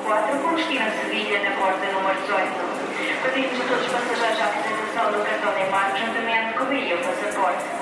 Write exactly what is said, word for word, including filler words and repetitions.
quatro com destino a Sevilha, na porta número dezoito. Pedimos a todos os passageiros a apresentação do cartão de embarque juntamente com o I E o passaporte.